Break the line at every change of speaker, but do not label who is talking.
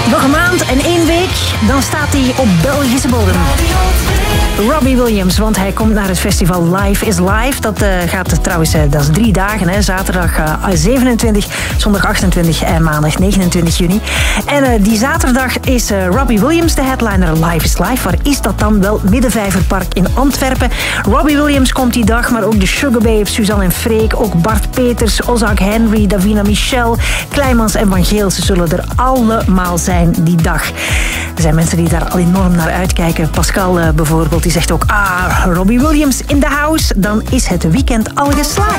Nog een maand en 1 week, dan staat hij op Belgische bodem. Robbie Williams, want hij komt naar het festival Life is Live. Dat gaat trouwens, dat is 3 dagen. Hè. Zaterdag 27, zondag 28 en maandag 29 juni. En die zaterdag is Robbie Williams de headliner Life is Live. Waar is dat dan? Wel, Middenvijverpark in Antwerpen. Robbie Williams komt die dag, maar ook de Sugar Babes, Suzanne en Freek, ook Bart Peters, Ozak Henry, Davina Michel, Kleimans en Van Geel. Ze zullen er allemaal zijn die dag. Er zijn mensen die daar al enorm naar uitkijken. Pascal bijvoorbeeld, die zegt ook, Robbie Williams in the house. Dan is het weekend al geslaagd.